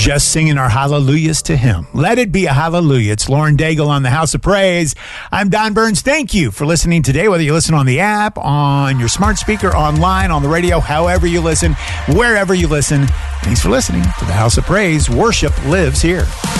just singing our hallelujahs to him. Let it be a hallelujah. It's Lauren Daigle on the House of Praise. I'm Don Burns. Thank you for listening today, whether you listen on the app, on your smart speaker, online, on the radio, however you listen, wherever you listen. Thanks for listening to the House of Praise. Worship lives here.